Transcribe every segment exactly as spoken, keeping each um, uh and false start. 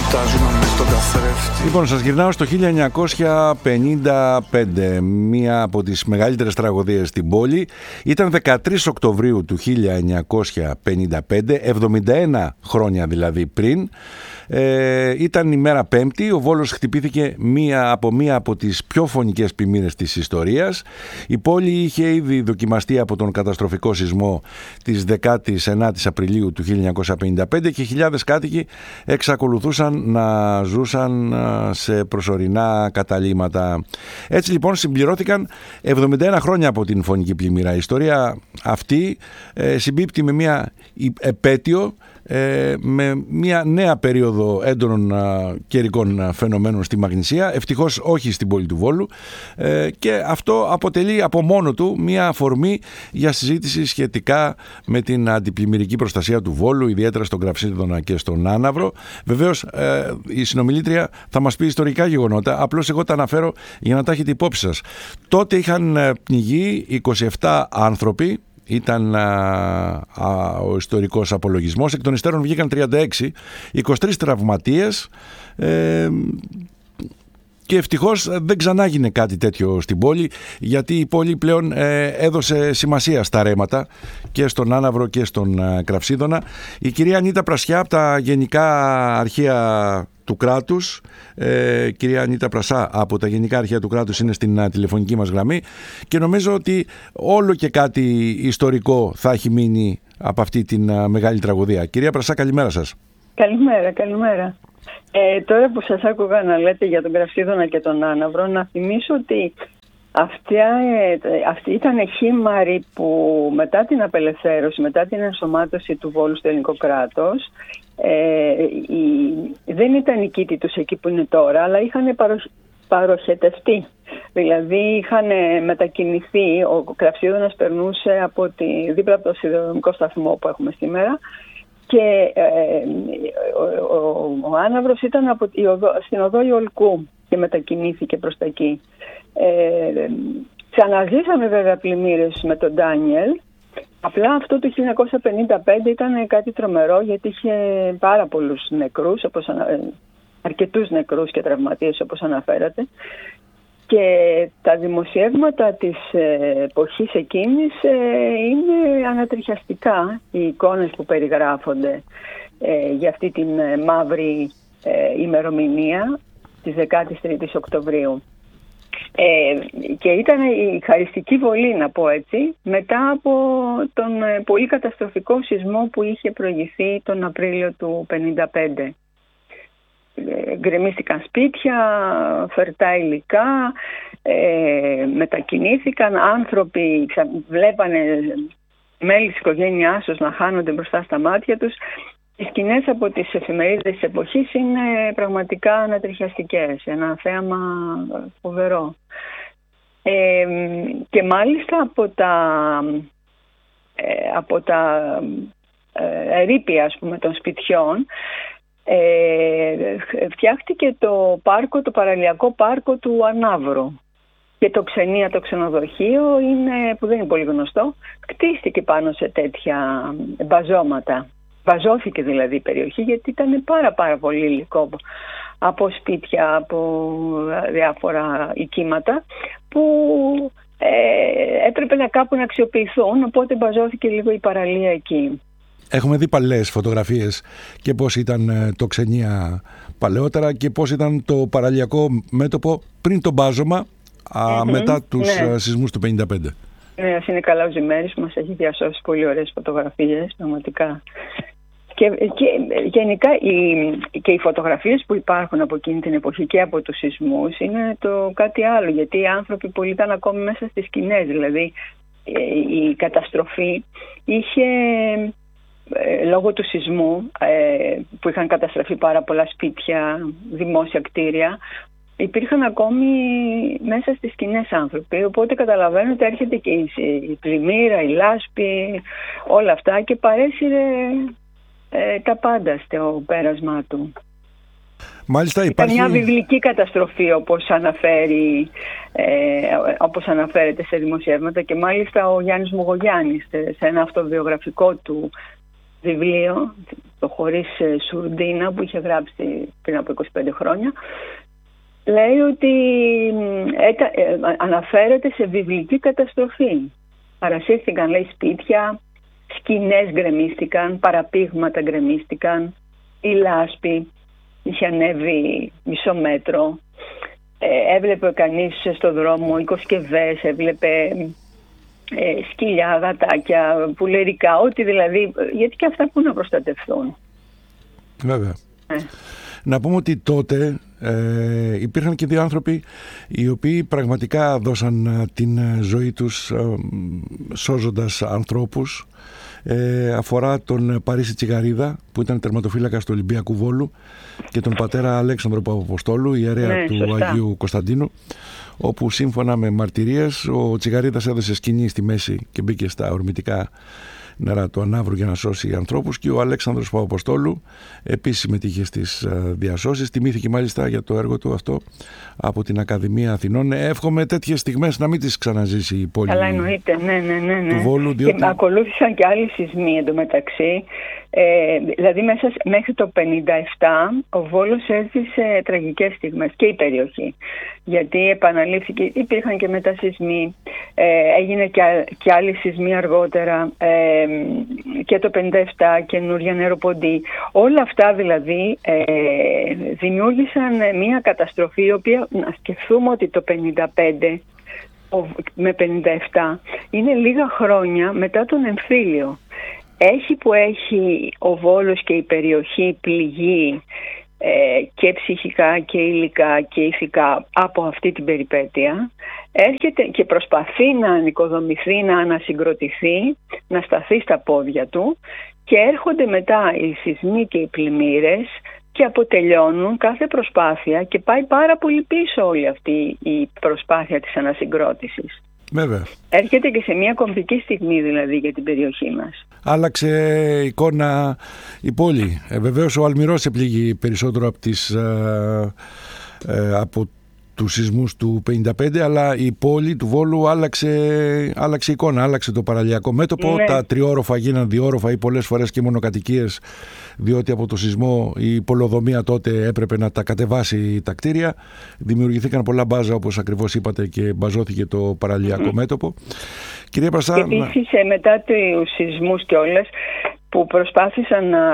κοιτάζουν στον καθρέφτη. Λοιπόν, σας γυρνάω στο χίλια εννιακόσια πενήντα πέντε, μία από τις μεγαλύτερες τραγωδίες στην πόλη. Ήταν δεκατρείς Οκτωβρίου του χίλια εννιακόσια πενήντα πέντε, εβδομήντα ένα χρόνια δηλαδή πριν. Ε, ήταν η μέρα Πέμπτη, ο Βόλος χτυπήθηκε μία από μία από τις πιο φωνικές πλημμύρες της ιστορίας. Η πόλη είχε ήδη δοκιμαστεί από τον καταστροφικό σεισμό της δεκάτης ενάτης Απριλίου του χίλια εννιακόσια πενήντα πέντε και χιλιάδες κάτοικοι εξακολουθούσαν να ζούσαν σε προσωρινά καταλύματα. Έτσι λοιπόν συμπληρώθηκαν εβδομήντα ένα χρόνια από την φωνική πλημμύρα. Η ιστορία αυτή ε, συμπίπτει με μια επέτειο, Ε, με μια νέα περίοδο έντονων α, καιρικών φαινομένων στη Μαγνησία, ευτυχώς όχι στην πόλη του Βόλου, ε, και αυτό αποτελεί από μόνο του μια αφορμή για συζήτηση σχετικά με την αντιπλημμυρική προστασία του Βόλου, ιδιαίτερα στον Κραυσίδωνα και στον Άναυρο. Βεβαίως ε, η συνομιλήτρια θα μας πει ιστορικά γεγονότα, απλώς εγώ τα αναφέρω για να τα έχετε υπόψη σας. Τότε είχαν πνιγεί είκοσι επτά άνθρωποι. Ήταν α, α, ο ιστορικός απολογισμός. Εκ των υστέρων βγήκαν τριάντα έξι, είκοσι τρεις τραυματίες, ε, και ευτυχώς δεν ξανάγινε κάτι τέτοιο στην πόλη, γιατί η πόλη πλέον ε, έδωσε σημασία στα ρέματα και στον Άναυρο και στον ε, Κραυσίδωνα. Η κυρία Ανίτα Πρασιά από τα Γενικά Αρχεία του κράτους, ε, κυρία Ανίτα Πρασά από τα Γενικά Αρχεία του κράτους είναι στην α, τηλεφωνική μας γραμμή και νομίζω ότι όλο και κάτι ιστορικό θα έχει μείνει από αυτή την α, μεγάλη τραγωδία. Κυρία Πρασά, καλημέρα σας. Καλημέρα, καλημέρα. Ε, τώρα που σας άκουγα να λέτε για τον Κραυσίδωνα και τον Άναυρο, να θυμίσω ότι αυτή, αυτή ήταν χήμαροι που μετά την απελευθέρωση, μετά την ενσωμάτωση του Βόλου στο ελληνικό κράτος, ε, η, δεν ήταν η κήτη τους εκεί που είναι τώρα, αλλά είχαν παροχ, παροχετευτεί. Δηλαδή είχαν μετακινηθεί, ο Κραυσίδωνας περνούσε από τη, δίπλα από το σιδηροδρομικό σταθμό που έχουμε σήμερα, και ε, ο, ο, ο Άναυρος ήταν από η οδό, στην οδό Ιολκού και μετακινήθηκε προς τα εκεί. Ε, ξαναζήσαμε βέβαια πλημμύρες με τον Ντάνιελ. Απλά αυτό το χίλια εννιακόσια πενήντα πέντε ήταν κάτι τρομερό, γιατί είχε πάρα πολλούς νεκρούς, όπως, αρκετούς νεκρούς και τραυματίες όπως αναφέρατε. Και τα δημοσιεύματα της εποχής εκείνης είναι ανατριχιαστικά, οι εικόνες που περιγράφονται για αυτή την μαύρη ημερομηνία της δεκάτης τρίτης Οκτωβρίου. Και ήταν η χαριστική βολή, να πω έτσι, μετά από τον πολύ καταστροφικό σεισμό που είχε προηγηθεί τον Απρίλιο του πενήντα πέντε. Γκρεμίστηκαν σπίτια, φερτά υλικά, ε, μετακινήθηκαν, άνθρωποι βλέπανε μέλη της οικογένειάς τους να χάνονται μπροστά στα μάτια τους. Οι σκηνές από τις εφημερίδες της εποχής είναι πραγματικά ανατριχιαστικές, ένα θέαμα φοβερό. Ε, και μάλιστα από τα, ε, από τα ε, ερείπια, ας πούμε, των σπιτιών, Ε, φτιάχτηκε το πάρκο, το παραλιακό πάρκο του Αναύρου, και το Ξενία, το ξενοδοχείο, είναι, που δεν είναι πολύ γνωστό, κτίστηκε πάνω σε τέτοια μπαζώματα. Μπαζώθηκε δηλαδή η περιοχή, γιατί ήταν πάρα πάρα πολύ υλικό από σπίτια, από διάφορα οικίματα που ε, έπρεπε να κάπου να αξιοποιηθούν, οπότε μπαζώθηκε λίγο η παραλία εκεί. Έχουμε δει παλαιές φωτογραφίες και πώς ήταν το Ξενία παλαιότερα και πώς ήταν το παραλιακό μέτωπο πριν το μπάζωμα, mm-hmm, μετά τους ναι. σεισμούς του πενήντα πέντε. Ναι, ας είναι καλά ο Ζημέρης που μας έχει διασώσει πολύ ωραίες φωτογραφίες, πραγματικά. Και, και γενικά οι, και οι φωτογραφίες που υπάρχουν από εκείνη την εποχή και από τους σεισμούς είναι το κάτι άλλο, γιατί οι άνθρωποι που ήταν ακόμη μέσα στις σκηνές, δηλαδή η καταστροφή είχε... λόγω του σεισμού, που είχαν καταστραφεί πάρα πολλά σπίτια, δημόσια κτίρια, υπήρχαν ακόμη μέσα στις σκηνές άνθρωποι, οπότε καταλαβαίνω ότι έρχεται και η πλημμύρα, η λάσπη, όλα αυτά, και παρέσυρε ε, τα πάντα στο πέρασμά του. Μάλιστα υπάρχει... Ήταν μια βιβλική καταστροφή, όπως αναφέρει, ε, όπως αναφέρεται σε δημοσιεύματα, και μάλιστα ο Γιάννης Μογογιάννης σε ένα αυτοβιογραφικό του βιβλίο, το «Χωρίς Σουρντίνα», που είχε γράψει πριν από είκοσι πέντε χρόνια. Λέει ότι ε, ε, αναφέρεται σε βιβλική καταστροφή. Παρασύρθηκαν, λέει, σπίτια, σκηνές γκρεμίστηκαν, παραπήγματα γκρεμίστηκαν, η λάσπη είχε ανέβει μισό μέτρο. Ε, έβλεπε κανείς στο δρόμο οικοσκευές, έβλεπε ε, σκυλιά, γατάκια, πουλερικά, ό,τι δηλαδή, γιατί και αυτά που να προστατευτούν. Βέβαια. Ε. Να πούμε ότι τότε ε, υπήρχαν και δύο άνθρωποι οι οποίοι πραγματικά δώσαν την ζωή τους ε, σώζοντας ανθρώπους. Ε, αφορά τον Παρίσι Τσιγαρίδα, που ήταν τερματοφύλακας του Ολυμπιακού Βόλου, και τον πατέρα Αλέξανδρο Παπαποστόλου, ιερέα ναι, του σωστά. Αγίου Κωνσταντίνου, όπου σύμφωνα με μαρτυρίες ο Τσιγαρίδας έδωσε σκηνή στη μέση και μπήκε στα ορμητικά νερά του Ανάβρου για να σώσει ανθρώπους, και ο Αλέξανδρος Παπαποστόλου επίσης συμμετείχε στις διασώσεις. Τιμήθηκε μάλιστα για το έργο του αυτό από την Ακαδημία Αθηνών. Εύχομαι τέτοιες στιγμές να μην τις ξαναζήσει η πόλη. Καλά, εννοείται, ναι, ναι, ναι, ναι. του Βόλου. Διότι... Και ακολούθησαν και άλλοι σεισμοί εντωμεταξύ. Ε, δηλαδή μέσα μέχρι το πενήντα επτά ο Βόλος έζησε τραγικές στιγμές, και η περιοχή, γιατί επαναλήφθηκε, υπήρχαν και μετασεισμοί, ε, έγινε και, και άλλοι σεισμοί αργότερα, ε, και το πενήντα επτά καινούρια νεροποντή. Όλα αυτά δηλαδή ε, δημιούργησαν μια καταστροφή, η οποία, να σκεφτούμε ότι το πενήντα πέντε με πενήντα επτά είναι λίγα χρόνια μετά τον εμφύλιο. Έχει που έχει ο Βόλος και η περιοχή πληγεί ε, και ψυχικά και υλικά και ηθικά από αυτή την περιπέτεια, έρχεται και προσπαθεί να ανοικοδομηθεί, να ανασυγκροτηθεί, να σταθεί στα πόδια του, και έρχονται μετά οι σεισμοί και οι πλημμύρες και αποτελειώνουν κάθε προσπάθεια, και πάει πάρα πολύ πίσω όλη αυτή η προσπάθεια της ανασυγκρότησης. Βέβαια. Έρχεται και σε μια κομβική στιγμή δηλαδή για την περιοχή μας. Άλλαξε εικόνα η πόλη. Ε, βεβαίως ο Αλμυρός επλήγει περισσότερο από, τις, ε, ε, από τους σεισμούς του πενήντα πέντε, αλλά η πόλη του Βόλου άλλαξε, άλλαξε εικόνα, άλλαξε το παραλιακό μέτωπο. Ναι. Τα τριόροφα γίναν διόροφα ή πολλές φορές και μονοκατοικίες, διότι από το σεισμό η πολεοδομία τότε έπρεπε να τα κατεβάσει τα κτίρια. Δημιουργηθήκαν πολλά μπάζα, όπως ακριβώς είπατε, και μπαζώθηκε το παραλιακό mm. μέτωπο. Κυρία Πρασά, επίσης μετά τους σεισμούς κιόλας, που προσπάθησαν να,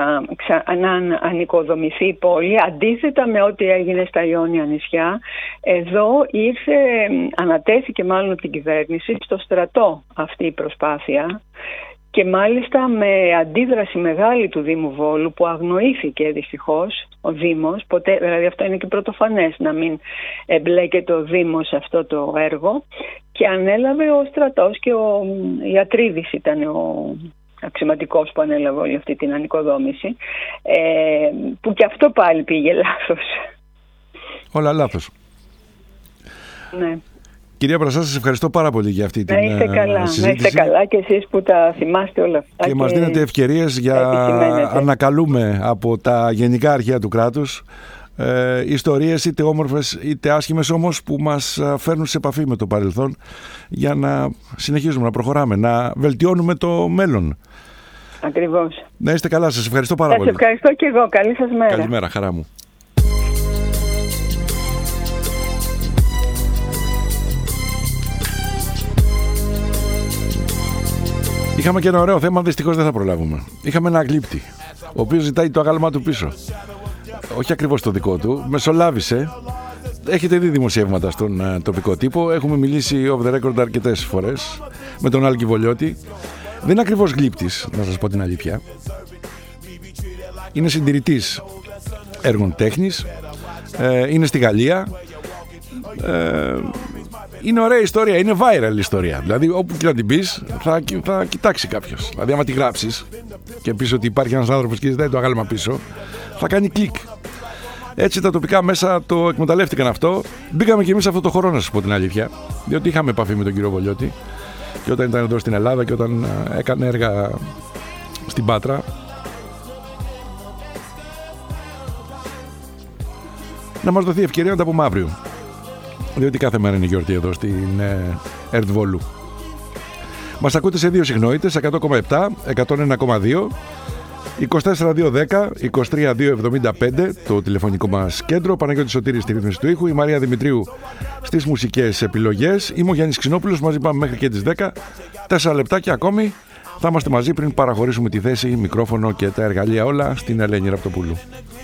να ανοικοδομηθεί η πόλη, αντίθετα με ό,τι έγινε στα Ιόνια νησιά, εδώ ήρθε, ανατέθηκε μάλλον από την κυβέρνηση στο στρατό αυτή η προσπάθεια, και μάλιστα με αντίδραση μεγάλη του Δήμου Βόλου, που αγνοήθηκε δυστυχώς ο Δήμος, ποτέ, δηλαδή αυτό είναι και πρωτοφανές να μην εμπλέκεται ο Δήμος σε αυτό το έργο, και ανέλαβε ο στρατός, και ο Ιατρίδης ήταν ο αξιωματικός που ανέλαβε όλη αυτή την ανοικοδόμηση, ε, που και αυτό πάλι πήγε λάθος. Όλα λάθος. Ναι. Κυρία Πρασά, σας ευχαριστώ πάρα πολύ για αυτή την συζήτηση. Να είστε καλά, και εσείς που τα θυμάστε όλα αυτά. Και, και μας δίνετε ευκαιρίες για να ανακαλούμε από τα γενικά αρχεία του κράτους ε, ιστορίες είτε όμορφες είτε άσχημες, όμως που μας φέρνουν σε επαφή με το παρελθόν, για να συνεχίζουμε να προχωράμε, να βελτιώνουμε το μέλλον. Ακριβώς. Να είστε καλά, σας ευχαριστώ πάρα σας πολύ. Σας ευχαριστώ και εγώ. Καλή σας μέρα. Καλημέρα, χαρά μου. Είχαμε και ένα ωραίο θέμα, δυστυχώς δεν θα προλάβουμε. Είχαμε ένα γλύπτη, ο οποίος ζητάει το αγάλμα του πίσω. Όχι ακριβώς το δικό του, μεσολάβησε. Έχετε δει δημοσιεύματα στον uh, τοπικό τύπο. Έχουμε μιλήσει off the record αρκετές φορές με τον Άλκη Βολιώτη. Δεν είναι ακριβώς γλύπτης, να σας πω την αλήθεια. Είναι συντηρητής έργων τέχνης. Ε, είναι στη Γαλλία. Ε, είναι ωραία ιστορία, είναι viral ιστορία. Δηλαδή, όπου και να την πεις, θα, θα κοιτάξει κάποιος. Δηλαδή, άμα τη γράψεις και πεις ότι υπάρχει ένας άνθρωπος και ζητάει το αγάλμα πίσω, θα κάνει κλικ. Έτσι τα τοπικά μέσα το εκμεταλλεύτηκαν αυτό. Μπήκαμε και εμείς σε αυτό το χώρο, να σας πω την αλήθεια, διότι είχαμε επαφή με τον κύριο Βολιώτη, και όταν ήταν εδώ στην Ελλάδα και όταν έκανε έργα στην Πάτρα. Να μας δοθεί ευκαιρία να τα πούμε αύριο, διότι κάθε μέρα είναι γιορτή εδώ στην ΕΡΤ Βόλου. Μας ακούτε σε δύο συχνότητες, εκατό κόμμα επτά, εκατόν ένα κόμμα δύο, είκοσι τέσσερα δύο δέκα είκοσι τρία δύο εβδομήντα πέντε το τηλεφωνικό μας κέντρο. Παναγιώτης Σωτήρης στη ρύθμιση του ήχου, η Μαρία Δημητρίου στις μουσικές επιλογές. Είμαι ο Γιάννης Ξινόπουλος, μαζί πάμε μέχρι και τις δέκα. Τέσσερα λεπτάκια ακόμη θα είμαστε μαζί πριν παραχωρήσουμε τη θέση, μικρόφωνο και τα εργαλεία όλα στην Ελένη Ραπτοπούλου.